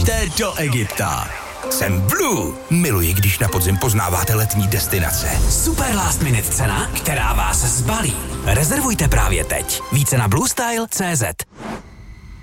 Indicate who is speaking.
Speaker 1: Běžte do Egypta. Jsem Blue. Miluji, když na podzim poznáváte letní destinace.
Speaker 2: Super last minute cena, která vás zbalí. Rezervujte právě teď. Více na bluestyle.cz.